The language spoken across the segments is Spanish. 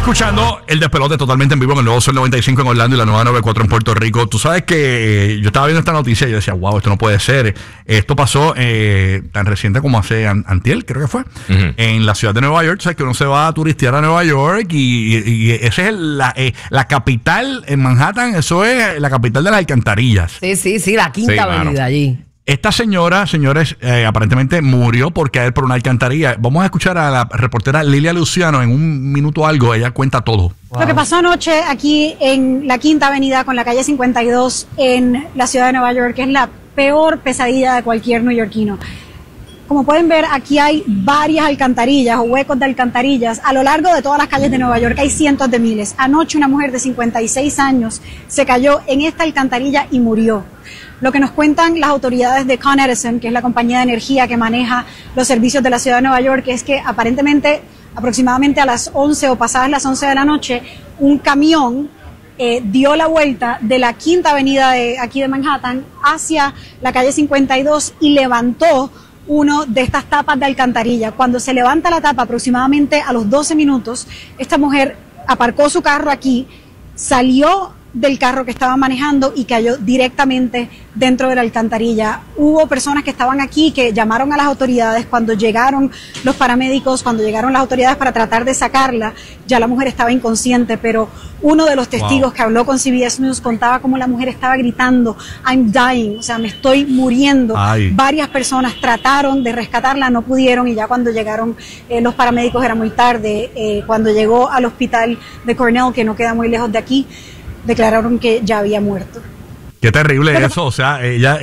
escuchando el despelote totalmente en vivo en el nuevo Sol 95 en Orlando y la nueva 94 en Puerto Rico. Tú sabes que yo estaba viendo esta noticia y yo decía, wow, esto no puede ser. Esto pasó tan reciente como hace antier, creo que fue, en la ciudad de Nueva York. O sea, que uno se va a turistear a Nueva York y ese es la capital en Manhattan. Eso es la capital de las alcantarillas. Sí, la Quinta Avenida allí. Esta señora, señores, aparentemente murió por caer por una alcantarilla. Vamos a escuchar a la reportera Lilia Luciano en un minuto algo. Ella cuenta todo. Wow. Lo que pasó anoche aquí en la Quinta Avenida con la calle 52 en la ciudad de Nueva York es la peor pesadilla de cualquier neoyorquino. Como pueden ver, aquí hay varias alcantarillas o huecos de alcantarillas a lo largo de todas las calles de Nueva York. Hay cientos de miles. Anoche una mujer de 56 años se cayó en esta alcantarilla y murió. Lo que nos cuentan las autoridades de Con Edison, que es la compañía de energía que maneja los servicios de la ciudad de Nueva York, es que aparentemente aproximadamente a las 11 o pasadas las 11 de la noche, un camión dio la vuelta de la Quinta Avenida de aquí de Manhattan hacia la calle 52 y levantó uno de estas tapas de alcantarilla. Cuando se levanta la tapa aproximadamente a los 12 minutos, esta mujer aparcó su carro aquí, salió del carro que estaba manejando y cayó directamente dentro de la alcantarilla. Hubo personas que estaban aquí que llamaron a las autoridades. Cuando llegaron los paramédicos, cuando llegaron las autoridades para tratar de sacarla, ya la mujer estaba inconsciente, pero uno de los testigos que habló con CBS News contaba cómo la mujer estaba gritando, I'm dying, o sea, me estoy muriendo. Ay. Varias personas trataron de rescatarla, no pudieron, y ya cuando llegaron los paramédicos era muy tarde. Cuando llegó al hospital de Cornell, que no queda muy lejos de aquí, declararon que ya había muerto. Qué terrible eso, o sea,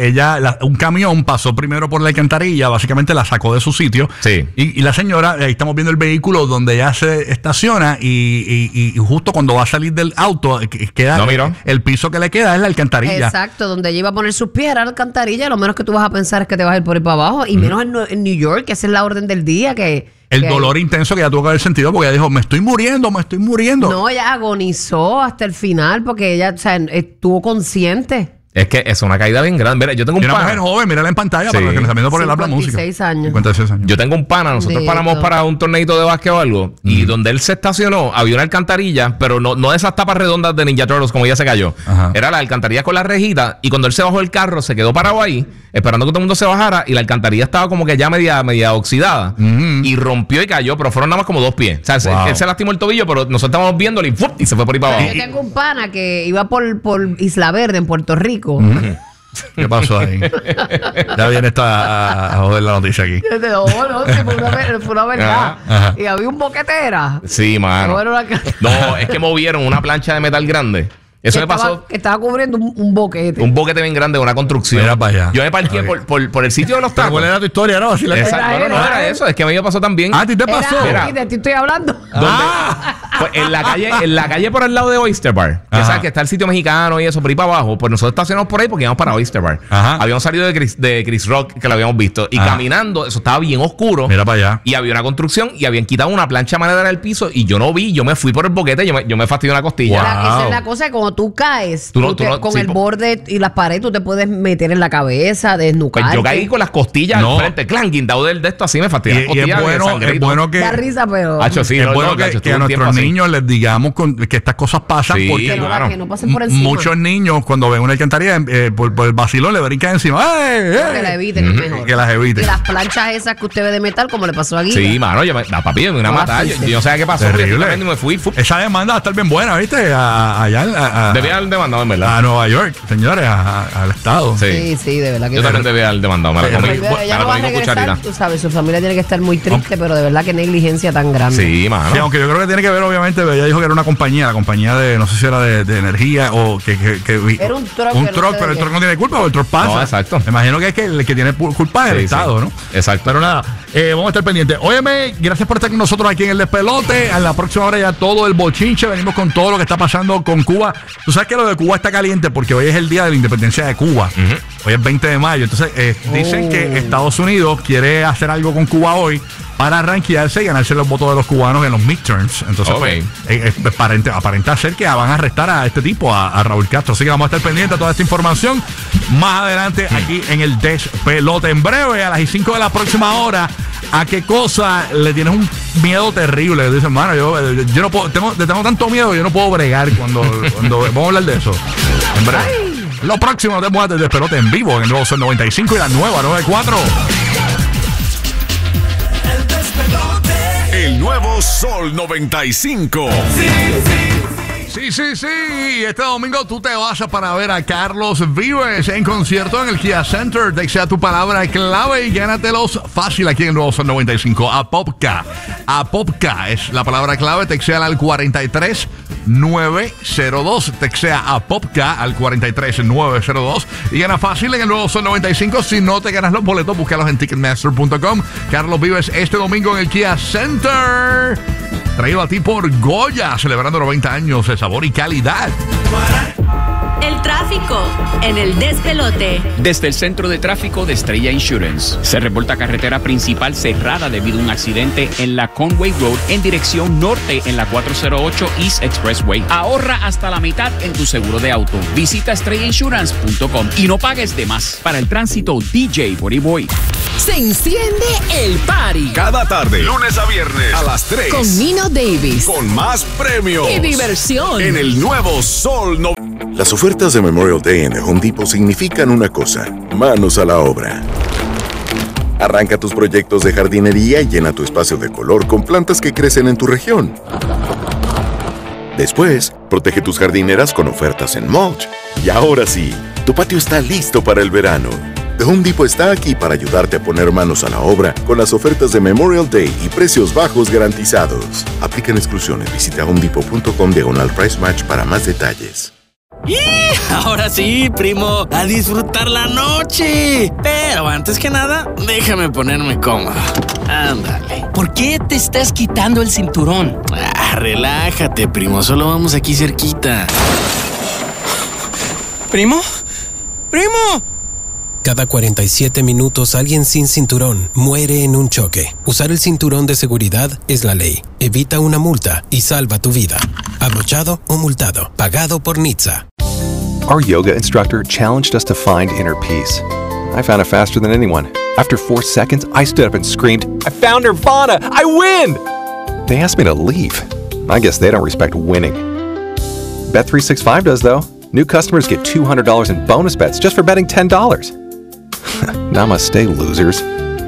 un camión pasó primero por la alcantarilla, básicamente la sacó de su sitio. Sí. Y la señora, ahí estamos viendo el vehículo donde ella se estaciona y justo cuando va a salir del auto, queda el piso que le queda es la alcantarilla. Exacto, donde ella iba a poner sus pies era la alcantarilla, lo menos que tú vas a pensar es que te vas a ir por ahí para abajo, y menos en New York, que esa es la orden del día, el dolor intenso que ella tuvo que haber sentido porque ella dijo, me estoy muriendo. No, ella agonizó hasta el final porque ella, o sea, estuvo consciente. Es que es una caída bien grande. Mira, yo tengo un pana. Una mujer joven, mírala en pantalla para los que nos están viendo por el habla música. 56 años. Yo tengo un pana, nosotros paramos para un torneito de básquet o algo, y donde él se estacionó había una alcantarilla, pero no de esas tapas redondas de Ninja Turtles como ella se cayó. Ajá. Era la alcantarilla con la rejita, y cuando él se bajó del carro se quedó parado ahí, esperando que todo el mundo se bajara, y la alcantarilla estaba como que ya media oxidada, y rompió y cayó, pero fueron nada más como 2 pies. O sea, él se lastimó el tobillo, pero nosotros estábamos viéndolo y se fue por ahí para abajo. Yo tengo un pana que iba por Isla Verde en Puerto Rico. ¿Qué pasó ahí? Ya viene esta a joder la noticia aquí. No, fue una verdad. Ajá. Y había un boquetera. Sí, mano. No, es que movieron una plancha de metal grande. Eso me pasó. Estaba cubriendo un boquete. Un boquete bien grande de una construcción. Mira para allá. Yo me parqué por el sitio de los tacos. ¿Cuál era tu historia, no? No era eso. Es que a mí me pasó también. ¿A ti te pasó? De ti estoy hablando. Pues en la calle por el lado de Oyster Bar, que sabes que está el sitio mexicano y eso, por ahí para abajo, pues nosotros estacionamos por ahí porque íbamos para Oyster Bar. Ajá. Habíamos salido de Chris Rock, que lo habíamos visto, y caminando, eso estaba bien oscuro. Mira para allá. Y había una construcción y habían quitado una plancha de madera del piso y yo no vi, yo me fui por el boquete, yo me fastidié una costilla. Wow. Esa es la cosa, que cuando tú caes, con el borde y las paredes, tú te puedes meter en la cabeza, desnucarte. Pues yo caí con las costillas al frente, guindado de esto así, me fastidié. Y es bueno que... Da risa, pero... Sí, es bueno que a nuestros niños les digamos que estas cosas pasan, porque que no pasen por encima. Muchos niños cuando ven una alcantarilla por el vacilón le brincan encima. Que la eviten, mejor. Que las eviten. Y las planchas esas que usted ve de metal, como le pasó a Guilla. Sí, mano, papi, me una matada. Yo no sé qué pasó. Terrible. Me fui. Esa demanda va a estar bien buena, ¿viste? Debía haber demandado, en verdad. A Nueva York, señores, al estado. Sí, de verdad que yo también debía haber demandado. Ella no va a regresar, tú sabes, su familia tiene que estar muy triste, pero de verdad que negligencia tan grande. Sí, mano. Sí, aunque yo creo que tiene que ver, obviamente, ella dijo que era una compañía, la compañía de, no sé si era de energía o que era un truck. Un truck, pero el truck no tiene culpa, o el truck pasa. No, exacto. Me imagino que es que el que tiene culpa es el Estado, ¿no? Exacto. Pero nada, vamos a estar pendientes. Óyeme, gracias por estar con nosotros aquí en el Despelote. A la próxima hora ya todo el bochinche. Venimos con todo lo que está pasando con Cuba. Tú sabes que lo de Cuba está caliente porque hoy es el día de la independencia de Cuba. Hoy es 20 de mayo. Entonces, dicen que Estados Unidos quiere hacer algo con Cuba hoy para rankearse y ganarse los votos de los cubanos en los midterms. Entonces, aparenta ser que van a arrestar a este tipo, a Raúl Castro. Así que vamos a estar pendientes de toda esta información más adelante aquí en el Despelote. En breve, a las 5 de la próxima hora, ¿a qué cosa le tienes un miedo terrible? Dice, hermano, yo no puedo, tengo tanto miedo que yo no puedo bregar cuando vamos a hablar de eso. En breve. Ay. Lo próximo, no te muevas del Despelote en vivo en el nuevo Sol 95 y la nueva 94. El nuevo Sol 95. Sí. Este domingo tú te vas para ver a Carlos Vives en concierto en el Kia Center. Textea tu palabra clave y gánatelos fácil aquí en el nuevo Sol 95. A Popka es la palabra clave. Textea al 43902. Textea a Popka al 43902 y gana fácil en el nuevo Sol 95. Si no te ganas los boletos, búscalos en Ticketmaster.com. Carlos Vives este domingo en el Kia Center. Traído a ti por Goya, celebrando 90 años de sabor y calidad. El tráfico en el Despelote. Desde el centro de tráfico de Estrella Insurance. Se reporta carretera principal cerrada debido a un accidente en la Conway Road en dirección norte en la 408 East Expressway. Ahorra hasta la mitad en tu seguro de auto. Visita estrellainsurance.com y no pagues de más. Para el tránsito, DJ Boy. Se enciende el party. Cada tarde, lunes a viernes, a las 3. Con Nino Davis. Con más premios. Y diversión. En el nuevo Sol 95. Las ofertas de Memorial Day en The Home Depot significan una cosa: manos a la obra. Arranca tus proyectos de jardinería y llena tu espacio de color con plantas que crecen en tu región. Después, protege tus jardineras con ofertas en mulch. Y ahora sí, tu patio está listo para el verano. The Home Depot está aquí para ayudarte a poner manos a la obra con las ofertas de Memorial Day y precios bajos garantizados. Aplican exclusiones. Visita homedepot.com/price match para más detalles. ¡Y! Ahora sí, primo, a disfrutar la noche. Pero antes que nada, déjame ponerme cómodo. Ándale. ¿Por qué te estás quitando el cinturón? Relájate, primo, solo vamos aquí cerquita. ¿Primo? ¡Primo! Cada 47 minutos alguien sin cinturón muere en un choque. Usar el cinturón de seguridad es la ley. Evita una multa y salva tu vida. Abrochado o multado. Pagado por NHTSA. Our yoga instructor challenged us to find inner peace. I found it faster than anyone. After 4 seconds, I stood up and screamed, "I found Nirvana! I win!" They asked me to leave. I guess they don't respect winning. Bet365 does, though. New customers get $200 in bonus bets just for betting $10. Namaste, losers.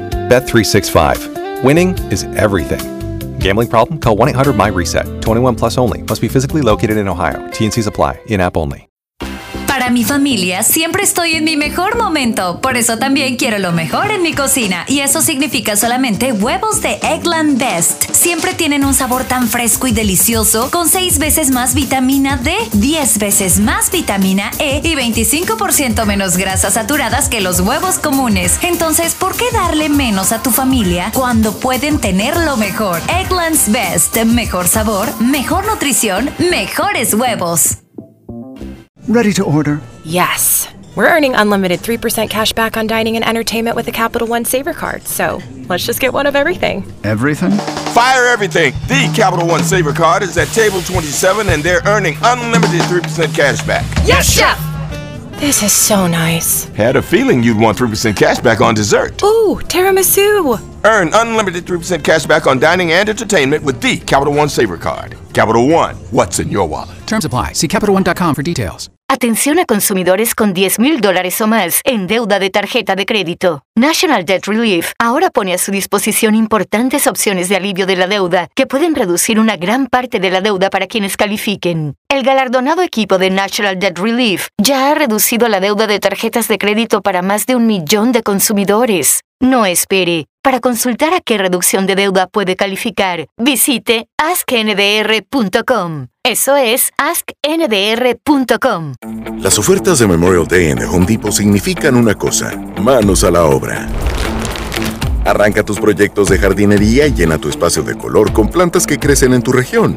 Bet365. Winning is everything. Gambling problem? Call 1-800-MY-RESET. 21 plus only. Must be physically located in Ohio. T&Cs apply. In-app only. Para mi familia siempre estoy en mi mejor momento. Por eso también quiero lo mejor en mi cocina. Y eso significa solamente huevos de Eggland Best. Siempre tienen un sabor tan fresco y delicioso, con 6 veces más vitamina D, 10 veces más vitamina E y 25% menos grasas saturadas que los huevos comunes. Entonces, ¿por qué darle menos a tu familia cuando pueden tener lo mejor? Eggland's Best. Mejor sabor, mejor nutrición, mejores huevos. Ready to order? Yes. We're earning unlimited 3% cash back on dining and entertainment with the Capital One Saver Card. So let's just get one of everything. Everything? Fire everything. The Capital One Saver Card is at table 27 and they're earning unlimited 3% cash back. Yes, Chef! This is so nice. Had a feeling you'd want 3% cash back on dessert. Ooh, tiramisu. Earn unlimited 3% cash back on dining and entertainment with the Capital One Saver Card. Capital One, what's in your wallet? Terms apply. See CapitalOne.com for details. Atención a consumidores con $10,000 o más en deuda de tarjeta de crédito. National Debt Relief ahora pone a su disposición importantes opciones de alivio de la deuda que pueden reducir una gran parte de la deuda para quienes califiquen. El galardonado equipo de National Debt Relief ya ha reducido la deuda de tarjetas de crédito para más de 1 millón de consumidores. No espere. Para consultar a qué reducción de deuda puede calificar, visite askndr.com. Eso es askndr.com. Las ofertas de Memorial Day en The Home Depot significan una cosa: manos a la obra. Arranca tus proyectos de jardinería y llena tu espacio de color con plantas que crecen en tu región.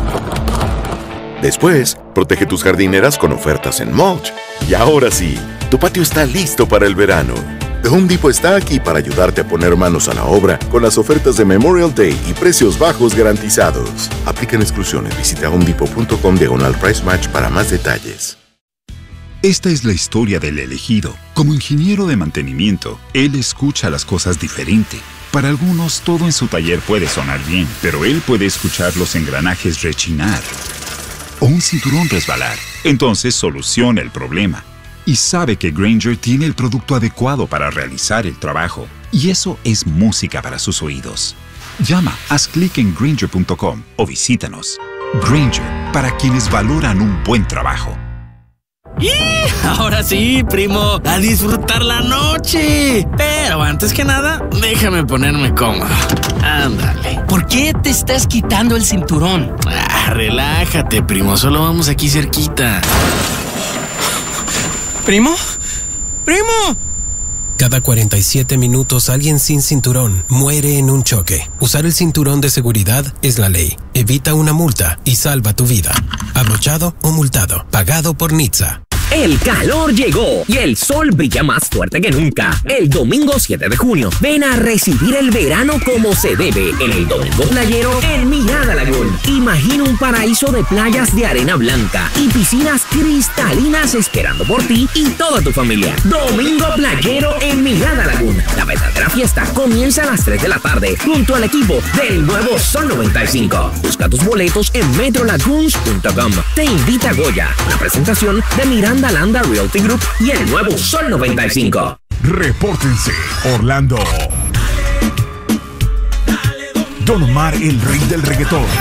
Después, protege tus jardineras con ofertas en mulch. Y ahora sí, tu patio está listo para el verano. The Home Depot está aquí para ayudarte a poner manos a la obra con las ofertas de Memorial Day y precios bajos garantizados. Aplican exclusiones. Visita homedepot.com/price match para más detalles. Esta es la historia del elegido. Como ingeniero de mantenimiento, él escucha las cosas diferente. Para algunos, todo en su taller puede sonar bien, pero él puede escuchar los engranajes rechinar o un cinturón resbalar. Entonces soluciona el problema. Y sabe que Grainger tiene el producto adecuado para realizar el trabajo. Y eso es música para sus oídos. Llama, haz clic en Grainger.com o visítanos. Grainger, para quienes valoran un buen trabajo. ¡Y! Ahora sí, primo, a disfrutar la noche. Pero antes que nada, déjame ponerme cómodo. Ándale. ¿Por qué te estás quitando el cinturón? Relájate, primo, solo vamos aquí cerquita. ¿Primo? ¡Primo! Cada 47 minutos alguien sin cinturón muere en un choque. Usar el cinturón de seguridad es la ley. Evita una multa y salva tu vida. Abrochado o multado. Pagado por NHTSA. El calor llegó y el sol brilla más fuerte que nunca. El domingo 7 de junio, ven a recibir el verano como se debe en el Domingo Playero en Mirada Lagoon. Imagina un paraíso de playas de arena blanca y piscinas cristalinas esperando por ti y toda tu familia. Domingo Playero en Mirada Lagoon. La verdadera fiesta comienza a las 3 de la tarde junto al equipo del nuevo Sol 95. Busca tus boletos en metrolagoons.com. Te invita Goya, una presentación de Miranda Landa Realty Group y el nuevo Sol 95. Repórtense, Orlando. Don Omar, el rey del reggaetón.